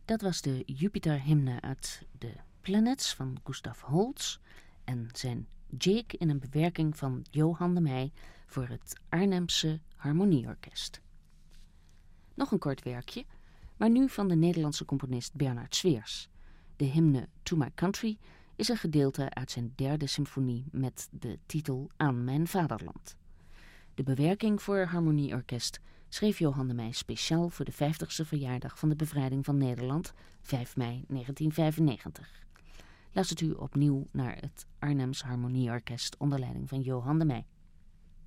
Dat was de Jupiter-hymne uit de Planets van Gustav Holst en zijn Jake in een bewerking van Johan de Meij voor het Arnhemse Harmonieorkest. Nog een kort werkje, maar nu van de Nederlandse componist Bernard Sweers. De hymne To My Country is een gedeelte uit zijn 3e symfonie met de titel Aan mijn vaderland. De bewerking voor harmonieorkest schreef Johan de Meij speciaal voor de 50ste verjaardag van de bevrijding van Nederland, 5 mei 1995. Luistert u opnieuw naar het Arnhems Harmonieorkest onder leiding van Johan de Meij.